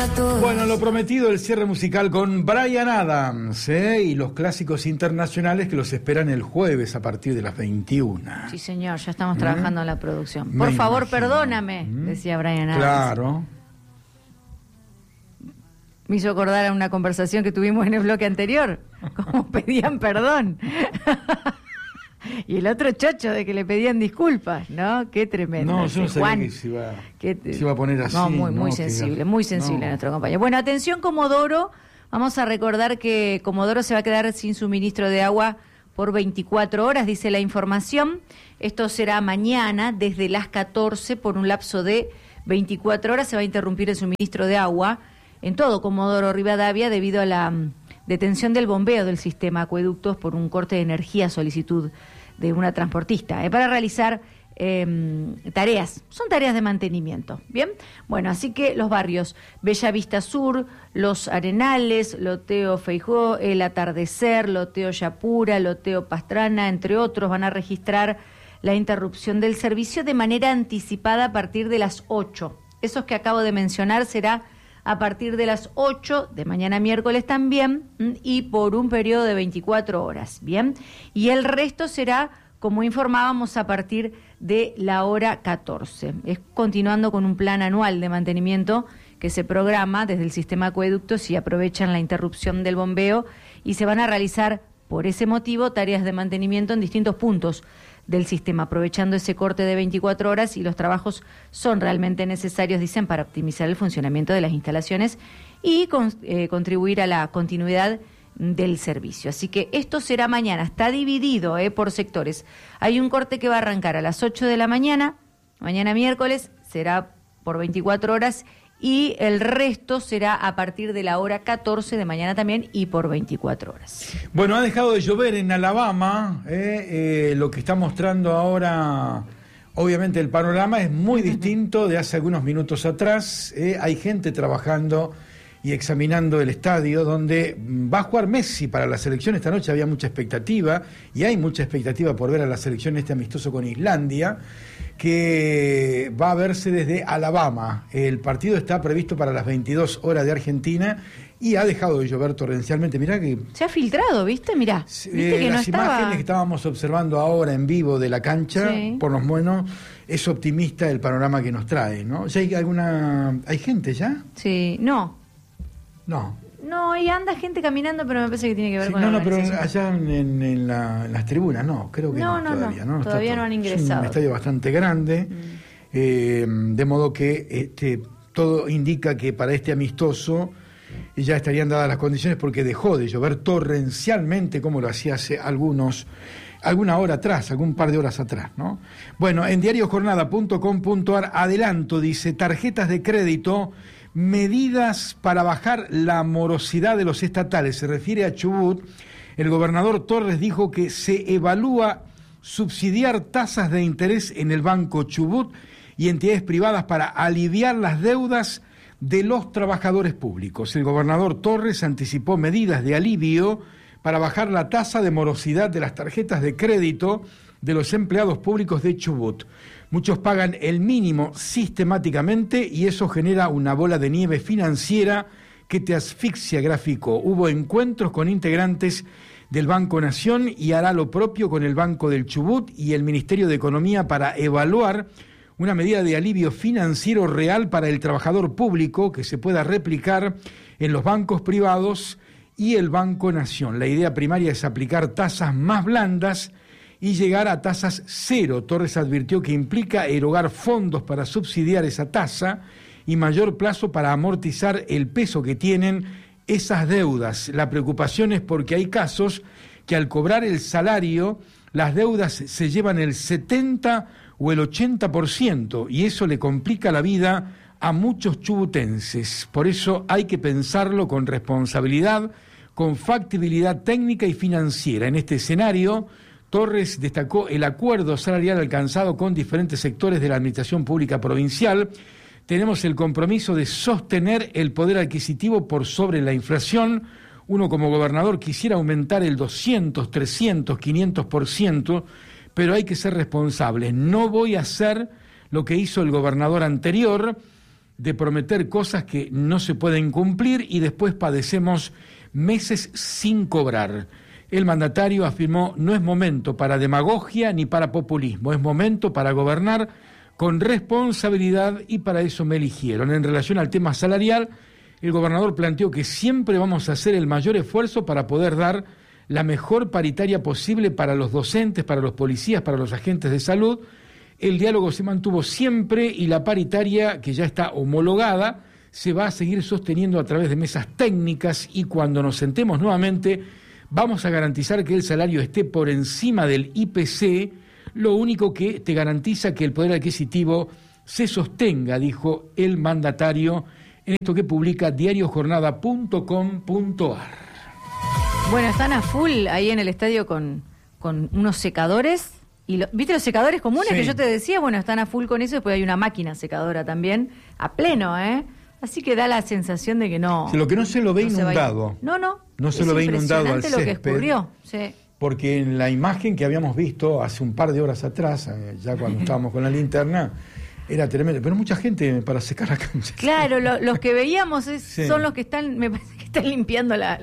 Bueno, lo prometido, el cierre musical con Bryan Adams, y los clásicos internacionales que los esperan el jueves a partir de las 21. Sí, señor, ya estamos trabajando en la producción. Por favor, perdóname, decía Bryan Adams. Claro. Me hizo acordar a una conversación que tuvimos en el bloque anterior, como pedían perdón. Y el otro chocho de que le pedían disculpas, ¿no? Qué tremendo. No, yo no sabía que se iba a poner así. No, muy sensible nuestro compañero. Bueno, atención Comodoro, vamos a recordar que Comodoro se va a quedar sin suministro de agua por 24 horas, dice la información. Esto será mañana, desde las 14, por un lapso de 24 horas se va a interrumpir el suministro de agua en todo Comodoro Rivadavia debido a la detención del bombeo del sistema acueductos por un corte de energía a solicitud de una transportista para realizar tareas, son tareas de mantenimiento, ¿bien? Bueno, así que los barrios Bella Vista Sur, Los Arenales, Loteo Feijó, El Atardecer, Loteo Yapura, Loteo Pastrana, entre otros, van a registrar la interrupción del servicio de manera anticipada a partir de las 8. Esos que acabo de mencionar será a partir de las 8 de mañana miércoles también y por un periodo de 24 horas, ¿bien? Y el resto será, como informábamos, a partir de la hora 14. Es continuando con un plan anual de mantenimiento que se programa desde el sistema acueductos y aprovechan la interrupción del bombeo y se van a realizar, por ese motivo, tareas de mantenimiento en distintos puntos del sistema, aprovechando ese corte de 24 horas y los trabajos son realmente necesarios, dicen, para optimizar el funcionamiento de las instalaciones y contribuir a la continuidad del servicio. Así que esto será mañana, está dividido por sectores. Hay un corte que va a arrancar a las 8 de la mañana miércoles, será por 24 horas y el resto será a partir de la hora 14 de mañana también y por 24 horas. Bueno, ha dejado de llover en Alabama, lo que está mostrando ahora, obviamente el panorama es muy distinto de hace algunos minutos atrás, hay gente trabajando y examinando el estadio donde va a jugar Messi para la selección. Esta noche había mucha expectativa y hay mucha expectativa por ver a la selección amistoso con Islandia, que va a verse desde Alabama. El partido está previsto para las 22 horas de Argentina y ha dejado de llover torrencialmente. Mirá que se ha filtrado, ¿viste? Mirá, ¿viste que las imágenes que estábamos observando ahora en vivo de la cancha, sí, por lo menos es optimista el panorama que nos trae, ¿no? ¿Ya hay gente ya? Sí, No, y anda gente caminando, pero me parece que tiene que ver con la organización. Pero allá en las tribunas, creo que todavía. Todavía no han ingresado. Es un estadio bastante grande, de modo que todo indica que para este amistoso ya estarían dadas las condiciones porque dejó de llover torrencialmente como lo hacía hace algún par de horas atrás, ¿no? Bueno, en diariojornada.com.ar, adelanto, dice, tarjetas de crédito, medidas para bajar la morosidad de los estatales. Se refiere a Chubut. El gobernador Torres dijo que se evalúa subsidiar tasas de interés en el Banco Chubut y entidades privadas para aliviar las deudas de los trabajadores públicos. El gobernador Torres anticipó medidas de alivio para bajar la tasa de morosidad de las tarjetas de crédito de los empleados públicos de Chubut. Muchos pagan el mínimo sistemáticamente y eso genera una bola de nieve financiera que te asfixia, gráfico. Hubo encuentros con integrantes del Banco Nación y hará lo propio con el Banco del Chubut y el Ministerio de Economía para evaluar una medida de alivio financiero real para el trabajador público que se pueda replicar en los bancos privados y el Banco Nación. La idea primaria es aplicar tasas más blandas y llegar a tasas cero. Torres advirtió que implica erogar fondos para subsidiar esa tasa y mayor plazo para amortizar el peso que tienen esas deudas. La preocupación es porque hay casos que al cobrar el salario, las deudas se llevan el 70 o el 80% y eso le complica la vida a muchos chubutenses. Por eso hay que pensarlo con responsabilidad, con factibilidad técnica y financiera. En este escenario, Torres destacó el acuerdo salarial alcanzado con diferentes sectores de la administración pública provincial. Tenemos el compromiso de sostener el poder adquisitivo por sobre la inflación. Uno como gobernador quisiera aumentar el 200, 300, 500%, pero hay que ser responsables. No voy a hacer lo que hizo el gobernador anterior de prometer cosas que no se pueden cumplir y después padecemos meses sin cobrar. El mandatario afirmó: no es momento para demagogia ni para populismo, es momento para gobernar con responsabilidad y para eso me eligieron. En relación al tema salarial, el gobernador planteó que siempre vamos a hacer el mayor esfuerzo para poder dar la mejor paritaria posible para los docentes, para los policías, para los agentes de salud. El diálogo se mantuvo siempre y la paritaria, que ya está homologada, se va a seguir sosteniendo a través de mesas técnicas y cuando nos sentemos nuevamente vamos a garantizar que el salario esté por encima del IPC, lo único que te garantiza que el poder adquisitivo se sostenga, dijo el mandatario en esto que publica diariojornada.com.ar. Bueno, están a full ahí en el estadio con unos secadores. ¿Viste los secadores comunes que yo te decía? Bueno, están a full con eso, después hay una máquina secadora también, a pleno, Así que da la sensación de que no... Lo que no se lo ve inundado. No se lo ve inundado al césped. Lo que escurrió, sí. Porque en la imagen que habíamos visto hace un par de horas atrás, ya cuando estábamos con la linterna, era tremendo. Pero mucha gente para secar la cancha. Claro, los que veíamos son los que están, me parece que están limpiando las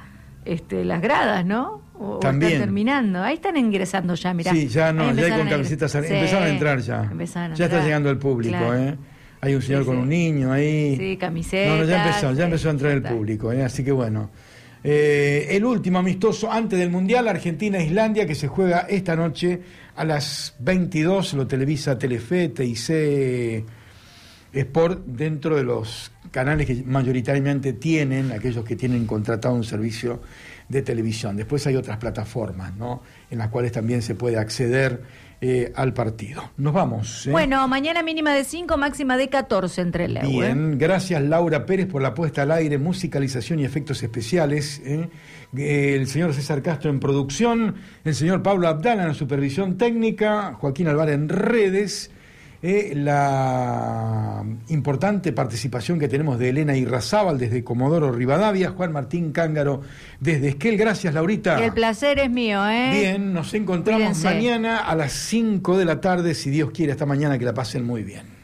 gradas, ¿no? O también. Están terminando. Ahí están ingresando ya, mirá. Sí, ya no, ya hay con camisetas. Empezaron a entrar ya. Ya está llegando el público, claro. Hay un señor con un niño ahí. Sí, camisetas. No, ya empezó a entrar el público, así que bueno. El último amistoso antes del Mundial, Argentina-Islandia, que se juega esta noche a las 22, lo televisa Telefe, TIC Sport, dentro de los canales que mayoritariamente tienen, aquellos que tienen contratado un servicio de televisión. Después hay otras plataformas, ¿no?, en las cuales también se puede acceder al partido. Nos vamos. Bueno, mañana mínima de 5, máxima de 14 entre el Bien, gracias Laura Pérez por la puesta al aire, musicalización y efectos especiales. El señor César Castro en producción, el señor Pablo Abdala en la supervisión técnica, Joaquín Alvar en redes. La importante participación que tenemos de Elena Irrazábal desde Comodoro Rivadavia, Juan Martín Cángaro desde Esquel. Gracias, Laurita. El placer es mío, Bien, nos encontramos mañana a las 5 de la tarde, si Dios quiere. Hasta mañana, que la pasen muy bien.